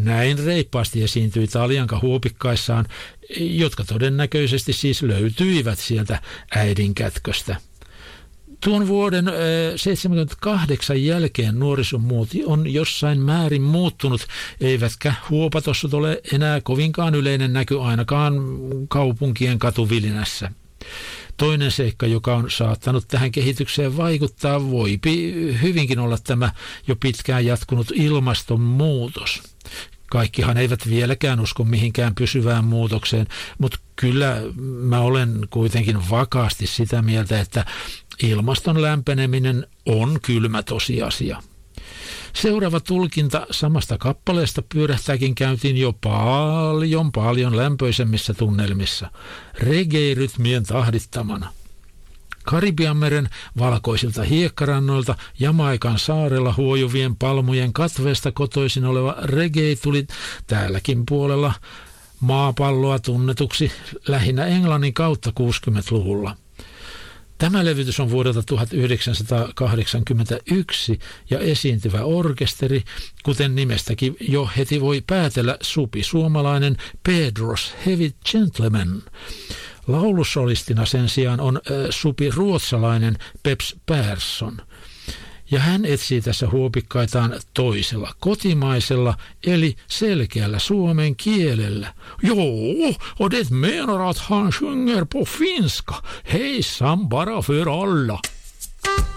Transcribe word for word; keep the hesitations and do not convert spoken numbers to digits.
Näin reippaasti esiintyi Taljanka huopikkaissaan, jotka todennäköisesti siis löytyivät sieltä äidin kätköstä. Tuon vuoden seitsemänkymmentäkahdeksan jälkeen nuorisomuoti on jossain määrin muuttunut, eivätkä huopatossut ole enää kovinkaan yleinen näky ainakaan kaupunkien katuvilinässä. Toinen seikka, joka on saattanut tähän kehitykseen vaikuttaa, voipi hyvinkin olla tämä jo pitkään jatkunut ilmastonmuutos. Kaikkihan eivät vieläkään usko mihinkään pysyvään muutokseen, mutta kyllä mä olen kuitenkin vakaasti sitä mieltä, että ilmaston lämpeneminen on kylmä tosiasia. Seuraava tulkinta samasta kappaleesta pyörähtääkin käyntiin jo paljon paljon lämpöisemmissä tunnelmissa, reggae-rytmien tahdittamana. Karibianmeren valkoisilta hiekkarannoilta Jamaikan saarella huojuvien palmujen katveesta kotoisin oleva reggae tuli täälläkin puolella maapalloa tunnetuksi lähinnä Englannin kautta kuusikymmentäluvulla. Tämä levytys on vuodelta tuhatyhdeksänsataakahdeksankymmentäyksi ja esiintyvä orkesteri, kuten nimestäkin jo heti voi päätellä, supi suomalainen Pedro's Heavy Gentleman. Laulusolistina sen sijaan on äh, supi ruotsalainen Peps Persson. Ja hän etsii tässä huopikkaitaan toisella, kotimaisella, eli selkeällä suomen kielellä. Joo, och det menar att han sjunger på finska. Hejsan bara för alla.